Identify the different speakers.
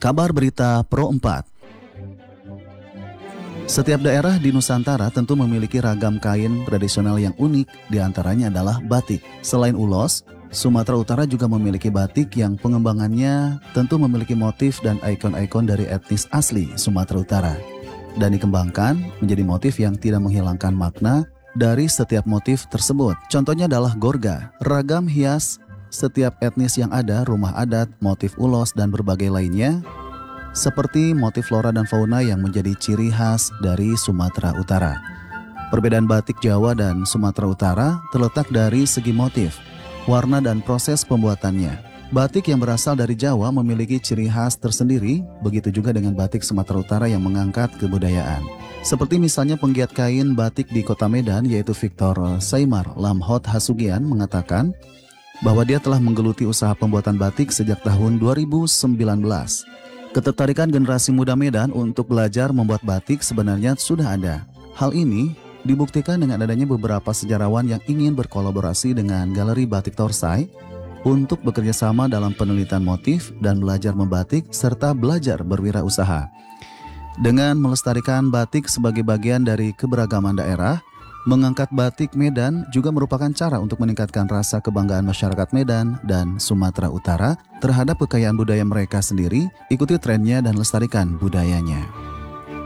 Speaker 1: Kabar Berita Pro 4. Setiap daerah di Nusantara tentu memiliki ragam kain tradisional yang unik, diantaranya adalah batik. Selain ulos, Sumatera Utara juga memiliki batik yang pengembangannya tentu memiliki motif dan ikon-ikon dari etnis asli Sumatera Utara, dan dikembangkan menjadi motif yang tidak menghilangkan makna dari setiap motif tersebut. Contohnya adalah gorga, ragam hias setiap etnis yang ada, rumah adat, motif ulos, dan berbagai lainnya, seperti motif flora dan fauna yang menjadi ciri khas dari Sumatera Utara. Perbedaan batik Jawa dan Sumatera Utara terletak dari segi motif, warna, dan proses pembuatannya. Batik yang berasal dari Jawa memiliki ciri khas tersendiri, begitu juga dengan batik Sumatera Utara yang mengangkat kebudayaan. Seperti misalnya penggiat kain batik di Kota Medan, yaitu Victor Saimar Lamhot Hasugian, mengatakan bahwa dia telah menggeluti usaha pembuatan batik sejak tahun 2019. Ketertarikan generasi muda Medan untuk belajar membuat batik sebenarnya sudah ada. Hal ini dibuktikan dengan adanya beberapa sejarawan yang ingin berkolaborasi dengan Galeri Batik Torsai untuk bekerja sama dalam penelitian motif dan belajar membatik serta belajar berwirausaha. Dengan melestarikan batik sebagai bagian dari keberagaman daerah, mengangkat batik Medan juga merupakan cara untuk meningkatkan rasa kebanggaan masyarakat Medan dan Sumatera Utara terhadap kekayaan budaya mereka sendiri. Ikuti trennya dan lestarikan budayanya.